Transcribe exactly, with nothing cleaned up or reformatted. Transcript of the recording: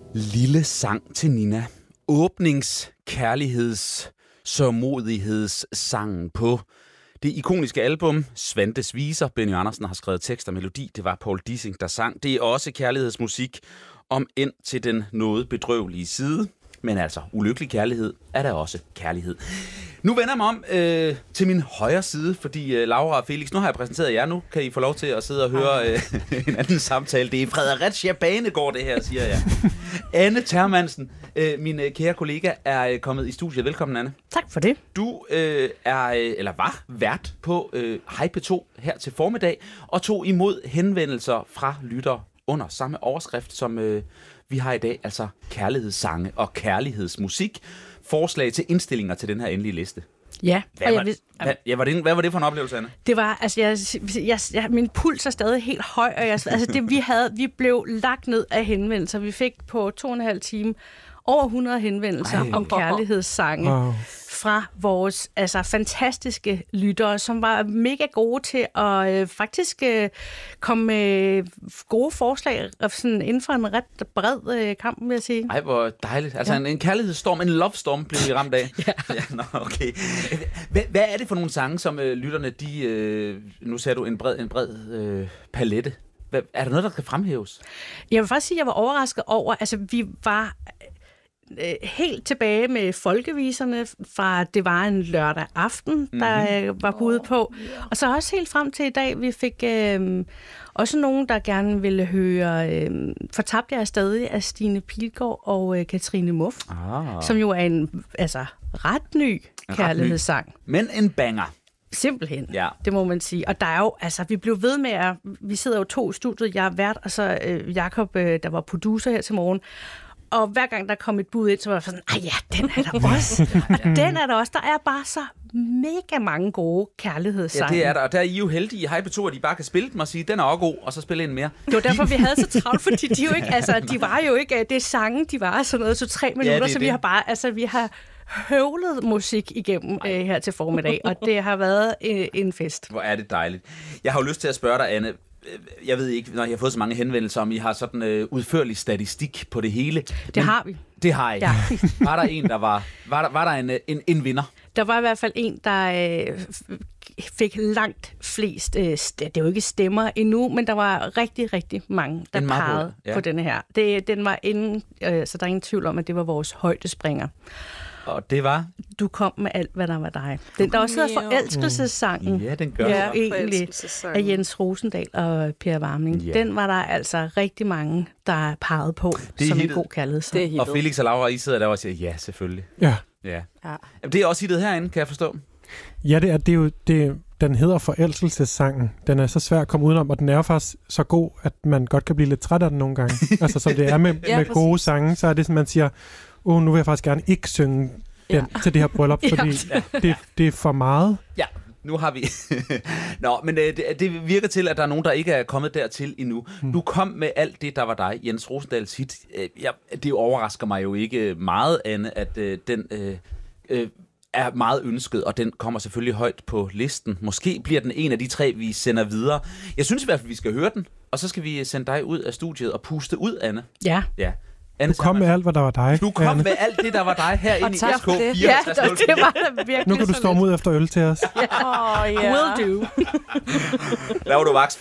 Lille sang til Nina. Åbningskærligheds sørgmodighedssangen på det ikoniske album Svantes Viser. Benny Andersen har skrevet tekst og melodi. Det var Paul Dissing, der sang. Det er også kærlighedsmusik, om end til den noget bedrøvelige side. Men altså, ulykkelig kærlighed er der også kærlighed. Nu vender jeg mig om øh, til min højre side, fordi øh, Laura og Felix, nu har jeg præsenteret jer. Nu kan I få lov til at sidde og høre øh, en anden samtale. Det er Fredericia Banegård, det her, siger jeg. Anne Termansen, øh, min øh, kære kollega, er øh, kommet i studiet. Velkommen, Anne. Tak for det. Du øh, er, øh, eller var vært på øh, Hej P to her til formiddag, og tog imod henvendelser fra lytter under samme overskrift, som øh, vi har i dag, altså kærlighedssange og kærlighedsmusik. Forslag til indstillinger til den her endelige liste. Ja. Hvad var, jeg, hvad, ja, var det, hvad var det for en oplevelse, Anne? Det var, altså, jeg, jeg, jeg, min puls er stadig helt høj, og jeg, altså, det, vi, havde, vi blev lagt ned af henvendelser. Vi fik på to og en halv time over hundrede henvendelser Ej. om kærlighedssange wow. fra vores altså, fantastiske lyttere, som var mega gode til at øh, faktisk øh, komme med gode forslag sådan, inden for en ret bred øh, kamp, vil jeg sige. Ej, hvor dejligt. Altså ja. en, en kærlighedsstorm, en love storm blev vi ramt af. ja. ja nå, okay. Hvad, hvad er det for nogle sange, som øh, lytterne, de, øh, nu ser du en bred, en bred øh, palette. Hvad, er der noget, der kan fremhæves? Jeg vil faktisk sige, at jeg var overrasket over, altså vi var helt tilbage med folkeviserne fra det var en lørdag aften, der mm-hmm. var budet på. Og så også helt frem til i dag, vi fik øh, også nogen, der gerne ville høre øh, Fortabt jeg stadig af Stine Pilgaard og øh, Katrine Muff, ah. som jo er en altså, ret ny kærlighedssang. Ny. Men en banger. Simpelthen, ja. det må man sige. Og der er jo, altså, vi blev ved med at, vi sidder jo to i studiet, jeg er vært, og så øh, Jakob, øh, der var producer her til morgen. Og hver gang der kom et bud ind, så var der sådan, ej ja, den er der også. Og den er der også. Der er bare så mega mange gode kærlighedssange. Ja, det er der. Og der er I jo heldige i Hej P to, at de bare kan spille dem og sige, den er også god, og så spille en mere. Det var derfor, vi havde så travlt, fordi de jo ikke, altså, de var jo ikke, det er sange, de var sådan noget, så tre minutter, ja, så det. vi har bare, altså, vi har høvlet musik igennem øh, her til formiddag, og det har været øh, en fest. Hvor er det dejligt. Jeg har jo lyst til at spørge dig, Anne, jeg ved ikke, når jeg har fået så mange henvendelser om, I har sådan øh, udførlig statistik på det hele. Det Men, har vi. Det har I. Ja. Var der en, der var, var der, var der en, en, en vinder? Der var i hvert fald en, der øh, fik langt flest, øh, st- det er jo ikke stemmer endnu, men der var rigtig, rigtig mange, der pegede ja. på denne her. Det, den var inden, øh, så der er ingen tvivl om, at det var vores højdespringer. Og det var? Du kom med alt, hvad der var dig. Den, der også hedder Forelskelsessangen. Ja, den gør ja, egentlig, af Jens Rosendal og Per Warming. Ja. Den var der altså rigtig mange, der pegede på som hittet. En god kærlighedssang. Og Felix og Laura, I sidder der og siger, ja, selvfølgelig. Ja. ja. ja. Det er også hittet herinde, kan jeg forstå. Ja, det er, det er jo, det, den hedder Forelskelsessangen. Den er så svær at komme udenom, og den er jo faktisk så god, at man godt kan blive lidt træt af den nogle gange. altså, som det er med, ja, med gode sange, så er det, som man siger, åh, oh, nu vil jeg faktisk gerne ikke synge den ja. til det her bryllup, fordi ja. det, det er for meget. Ja, nu har vi... Nå, men det, det virker til, at der er nogen, der ikke er kommet dertil endnu. Hmm. Du kom med alt det, der var dig, Jens Rosendals hit. Ja, det overrasker mig jo ikke meget, Anne, at øh, den øh, øh, er meget ønsket, og den kommer selvfølgelig højt på listen. Måske bliver den en af de tre, vi sender videre. Jeg synes i hvert fald, vi skal høre den, og så skal vi sende dig ud af studiet og puste ud, Anne. Ja. Ja. Anne, du kom med alt, hvad der var dig. Du kom Anne. med alt det, der var dig herinde i S K fire. Ja, det var virkelig. Nu kan du storme ud efter øl til os. Ja. Oh, yeah. Will do. Laver du vaks?